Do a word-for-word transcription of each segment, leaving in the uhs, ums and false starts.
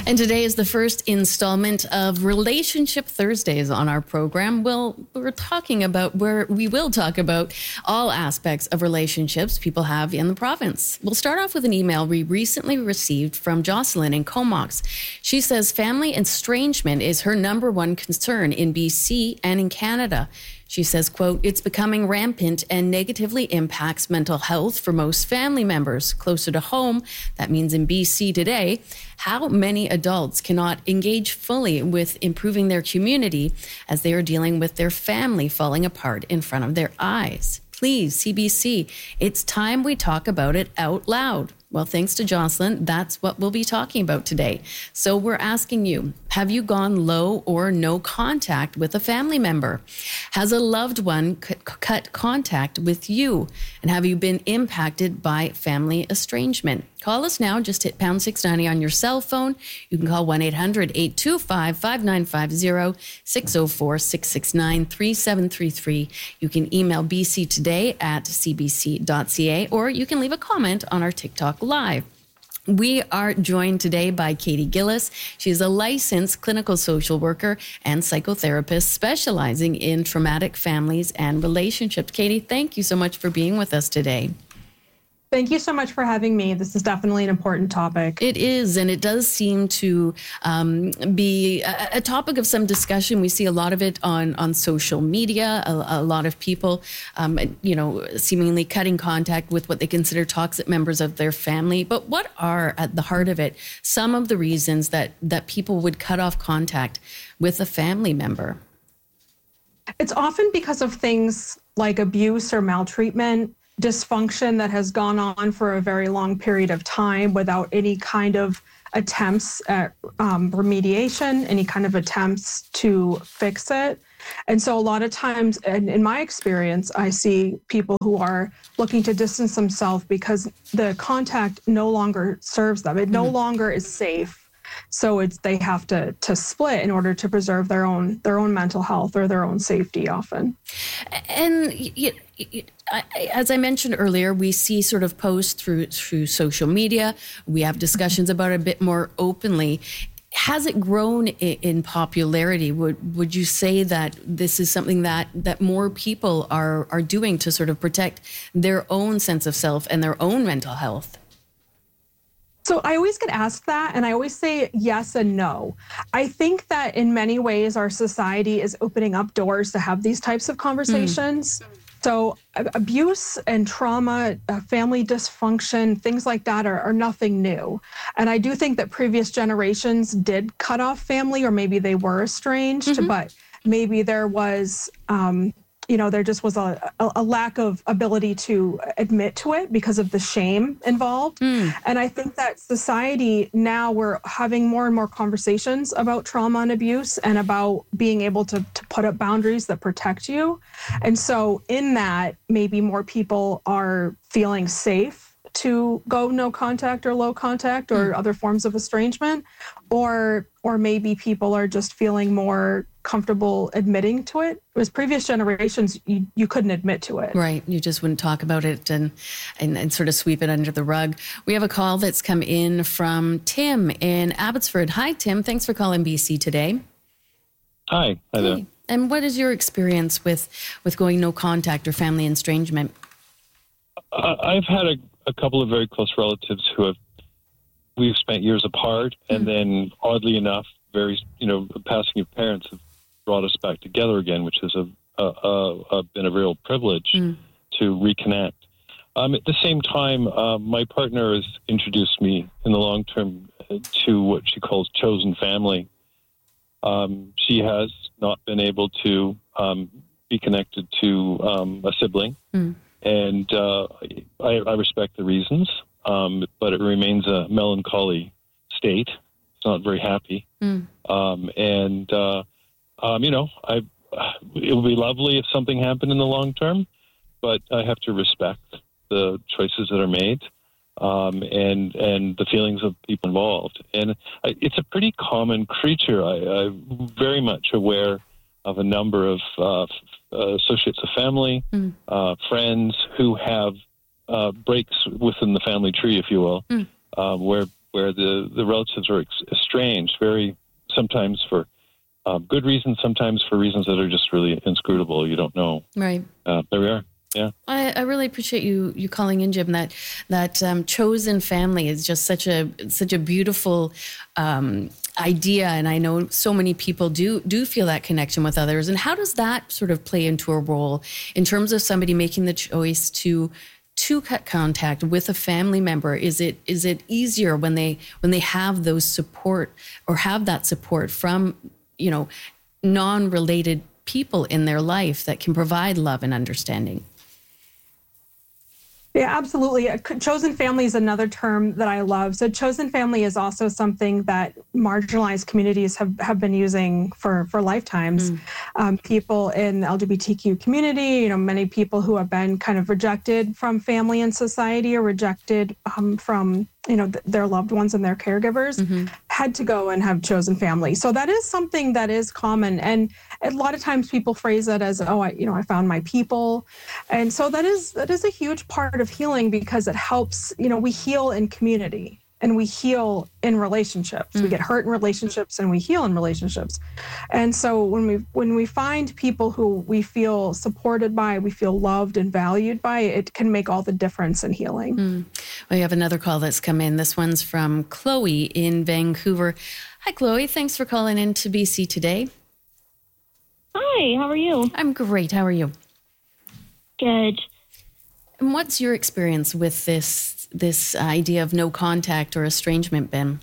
And today is the first installment of Relationship Thursdays on our program. Well, we're talking about where we will talk about all aspects of relationships people have in the province. We'll start off with an email we recently received from Jocelyn in Comox. She says family estrangement is her number one concern in B C and in Canada. She says, quote, it's becoming rampant and negatively impacts mental health for most family members. Closer to home, that means in B C today, how many adults cannot engage fully with improving their community as they are dealing with their family falling apart in front of their eyes? Please, C B C, it's time we talk about it out loud. Well, thanks to Jocelyn, that's what we'll be talking about today. So we're asking you, have you gone low or no contact with a family member? Has a loved one c- cut contact with you? And have you been impacted by family estrangement? Call us now. Just hit pound six ninety on your cell phone. You can call one eight hundred eight two five five nine five zero, six oh four six six nine three seven three three. You can email b c today at c b c dot c a, or you can leave a comment on our TikTok Live. We are joined today by Katie Gillis. She's a licensed clinical social worker and psychotherapist specializing in traumatic families and relationships. Katie, thank you so much for being with us today. Thank you so much for having me. This is definitely an important topic. It is, and it does seem to um, be a, a topic of some discussion. We see a lot of it on, on social media, a, a lot of people, um, you know, seemingly cutting contact with what they consider toxic members of their family. But what are, at the heart of it, some of the reasons that, that people would cut off contact with a family member? It's often because of things like abuse or maltreatment, dysfunction that has gone on for a very long period of time without any kind of attempts at um, remediation, any kind of attempts to fix it. And so a lot of times, and in my experience, I see people who are looking to distance themselves because the contact no longer serves them. It no mm-hmm. longer is safe. So it's they have to to split in order to preserve their own their own mental health or their own safety often. And you, you, as I mentioned earlier, we see sort of posts through through social media. We have discussions about it a bit more openly. Has it grown in, in popularity? Would would you say that this is something that that more people are are doing to sort of protect their own sense of self and their own mental health? So I always get asked that, and I always say yes and no. I think that in many ways, our society is opening up doors to have these types of conversations. Mm. So abuse and trauma, uh, family dysfunction, things like that are, are nothing new. And I do think that previous generations did cut off family, or maybe they were estranged, mm-hmm. but maybe there was... Um, you know, there just was a, a, a lack of ability to admit to it because of the shame involved. Mm. And I think that society now, we're having more and more conversations about trauma and abuse and about being able to, to put up boundaries that protect you. And so in that, maybe more people are feeling safe to go no contact or low contact or mm. other forms of estrangement, or or maybe people are just feeling more comfortable admitting to it. Whereas previous generations, you, you couldn't admit to it. Right. You just wouldn't talk about it and, and, and sort of sweep it under the rug. We have a call that's come in from Tim in Abbotsford. Hi, Tim. Thanks for calling B C today. Hi. Hi there. Hey. And what is your experience with, with going no contact or family estrangement? Uh, I've had a, a couple of very close relatives who have, we've spent years apart, mm. and then oddly enough, very, you know, the passing of parents have brought us back together again, which has a, a, a, a been a real privilege mm. to reconnect. Um, at the same time, uh, my partner has introduced me in the long term to what she calls chosen family. Um, she has not been able to um, be connected to um, a sibling, mm. and uh, I, I respect the reasons, um, but it remains a melancholy state. It's not very happy. Mm. Um, and, uh, um, you know, I, it would be lovely if something happened in the long term, but I have to respect the choices that are made, um, and, and the feelings of people involved. And I, it's a pretty common creature. I, I'm very much aware of a number of uh, uh, associates of family, mm. uh, friends who have uh, breaks within the family tree, if you will, mm. uh, where where the, the relatives are ex- estranged, very sometimes for um, good reasons, sometimes for reasons that are just really inscrutable. You don't know. Right. Uh, there we are. Yeah. I, I really appreciate you you calling in, Jim. That that um, chosen family is just such a such a beautiful um, idea, and I know so many people do do feel that connection with others. And how does that sort of play into a role in terms of somebody making the choice to to cut contact with a family member? Is it is it easier when they when they have those support or have that support from, you know, non-related people in their life that can provide love and understanding? Yeah, absolutely. A chosen family is another term that I love. So chosen family is also something that marginalized communities have, have been using for, for lifetimes. Mm. Um, people in the L G B T Q community, you know, many people who have been kind of rejected from family and society or rejected um, from, you know, th- their loved ones and their caregivers mm-hmm. had to go and have chosen family. So that is something that is common. And a lot of times people phrase it as, oh, I, you know, I found my people. And so that is, that is a huge part of healing because it helps, you know, we heal in community and we heal in relationships. Mm. We get hurt in relationships and we heal in relationships. And so when we, when we find people who we feel supported by, we feel loved and valued by, it can make all the difference in healing. Mm. We have another call that's come in. This one's from Chloe in Vancouver. Hi, Chloe. Thanks for calling in to B C today. Hi, how are you? I'm great. How are you? Good. And what's your experience with this this idea of no contact or estrangement, Ben?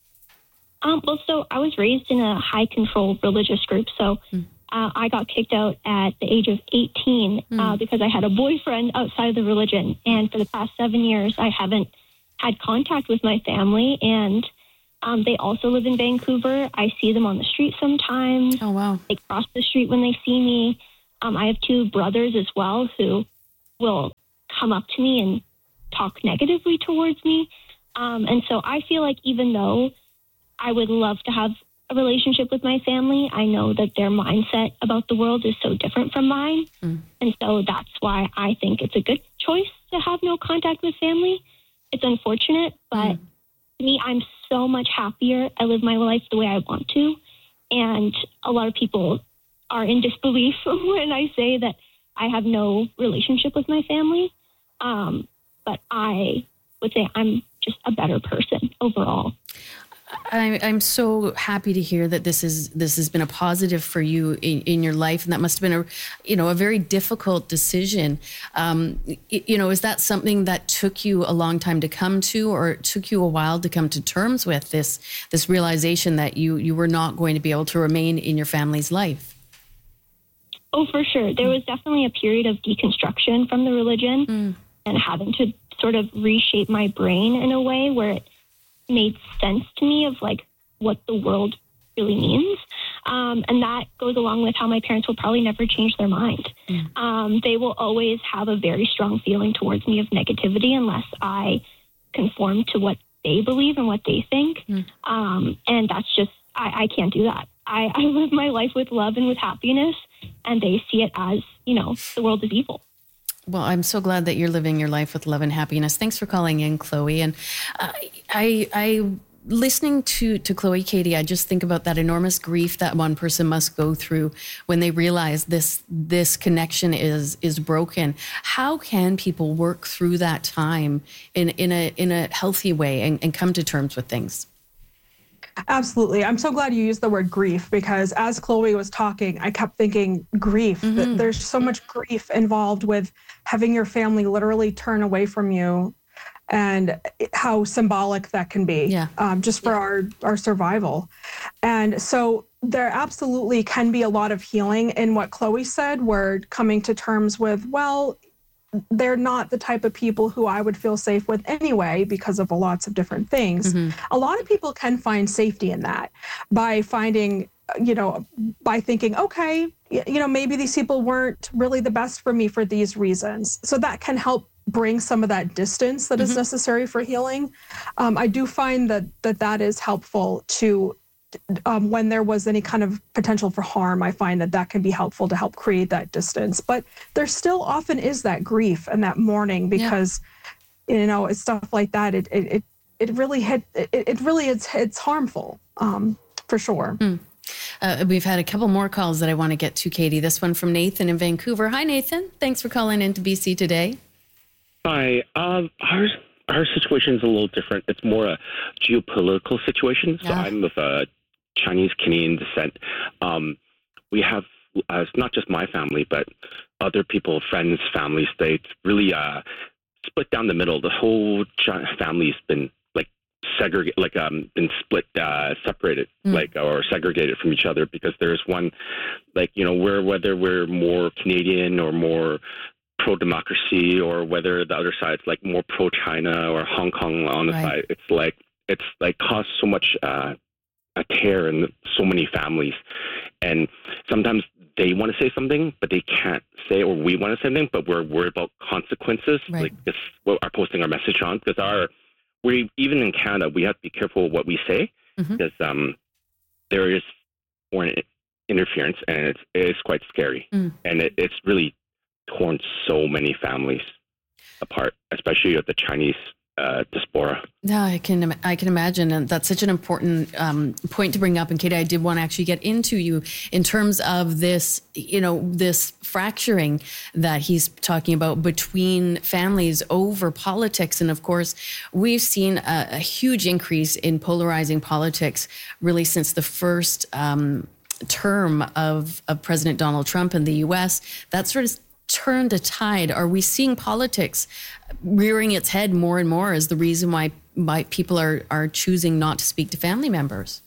Um, well, so I was raised in a high control religious group. So mm. uh, I got kicked out at the age of eighteen mm. uh, because I had a boyfriend outside of the religion. And for the past seven years, I haven't had contact with my family. And um, they also live in Vancouver. I see them on the street sometimes. Oh, wow. They cross the street when they see me. Um, I have two brothers as well who will come up to me and talk negatively towards me. Um, and so I feel like even though I would love to have a relationship with my family, I know that their mindset about the world is so different from mine. Mm. And so that's why I think it's a good choice to have no contact with family. It's unfortunate, but mm. to me, I'm so much happier. I live my life the way I want to. And a lot of people are in disbelief when I say that I have no relationship with my family. Um, but I would say I'm just a better person overall. I, I'm so happy to hear that this is this has been a positive for you in, in your life, and that must have been a, you know, a very difficult decision. Um, you know, is that something that took you a long time to come to, or it took you a while to come to terms with this this realization that you you were not going to be able to remain in your family's life? Oh, for sure. There was definitely a period of deconstruction from the religion mm. and having to sort of reshape my brain in a way where it made sense to me of like what the world really means. Um, and that goes along with how my parents will probably never change their mind. Mm. Um, they will always have a very strong feeling towards me of negativity unless I conform to what they believe and what they think. Mm. Um, and that's just, I, I can't do that. I, I live my life with love and with happiness, and they see it as, you know, the world is evil. Well, I'm so glad that you're living your life with love and happiness. Thanks for calling in, Chloe. And uh, I, I, listening to, to Chloe Katie, I just think about that enormous grief that one person must go through when they realize this, this connection is, is broken. How can people work through that time in, in a, in a healthy way and, and come to terms with things? Absolutely. I'm so glad you used the word grief, because as Chloe was talking, I kept thinking grief. Mm-hmm. That there's so much grief involved with having your family literally turn away from you, and how symbolic that can be, yeah. um, just for yeah. our, our survival. And so there absolutely can be a lot of healing in what Chloe said. We're coming to terms with, well, they're not the type of people who I would feel safe with anyway because of lots of different things. Mm-hmm. A lot of people can find safety in that by finding, you know, by thinking, okay, you know, maybe these people weren't really the best for me for these reasons. So that can help bring some of that distance that mm-hmm. is necessary for healing. Um, I do find that that, that is helpful to Um, when there was any kind of potential for harm. I find that that can be helpful to help create that distance. But there still often is that grief and that mourning because, yeah. you know, it's stuff like that. It, it, it it really hit, it, it really, it's, it's harmful, um, for sure. Mm. Uh, we've had a couple more calls that I want to get to, Katie. This one from Nathan in Vancouver. Hi, Nathan. Thanks for calling into B C today. Hi. Um, our, our situation is a little different. It's more a geopolitical situation. So Yeah. I'm of a Chinese Canadian descent. Um, we have, uh, it's not just my family, but other people, friends, families, they really uh, split down the middle. The whole Chi- family's been like segregated, like um, been split, uh, separated, Mm. like or segregated from each other because there's one, like you know, we're whether we're more Canadian or more pro-democracy, or whether the other side's like more pro-China or Hong Kong on the Right. side. It's like it's like caused so much uh, a tear in so many families, and sometimes they want to say something, but they can't say, or we want to say something, but we're worried about consequences. Right. Like this, what are posting our message on, because our we even in Canada we have to be careful what we say Mhm. because um, there is foreign interference, and it's it's quite scary, Mm. and it, it's really torn so many families apart, especially with the Chinese uh, diaspora. Yeah, I can I can imagine, and that's such an important um, point to bring up. And Katie, I did want to actually get into you in terms of this, you know, this fracturing that he's talking about between families over politics. And of course, we've seen a, a huge increase in polarizing politics really since the first um, term of, of President Donald Trump in the U S. That sort of turned a tide. Are we seeing politics rearing its head more and more as the reason why, why people are, are choosing not to speak to family members?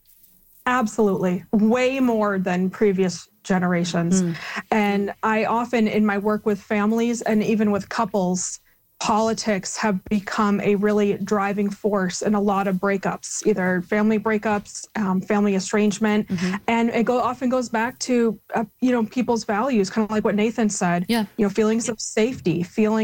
Absolutely. Way more than previous generations. Mm. And I often, in my work with families and even with couples, politics have become a really driving force in a lot of breakups, either family breakups, um, family estrangement. Mm-hmm. And it go, often goes back to, uh, you know, people's values, kind of like what Nathan said, Yeah. you know, feelings of safety, feeling